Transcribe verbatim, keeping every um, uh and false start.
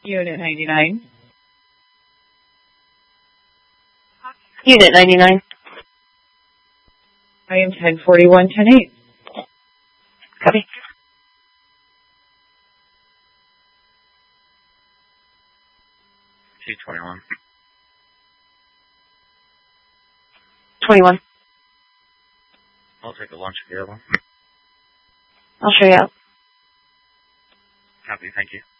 Unit ninety-nine. Unit ninety-nine. I am ten forty-one, ten eight. Copy. T twenty-one. twenty-one. I'll take a lunch available. I'll show you out. Copy, thank you.